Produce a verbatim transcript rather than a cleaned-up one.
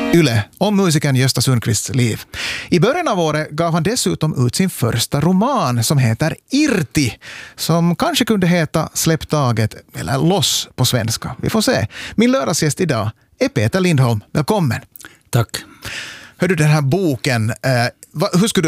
Yle om musikern Gösta Sundqvists liv. I början av året gav han dessutom ut sin första roman som heter Irti, som kanske kunde heta Släpp taget eller Loss på svenska. Vi får se. Min lördagsgäst idag är Peter Lindholm. Välkommen. Tack. Hör du, den här boken, eh, va, hur skulle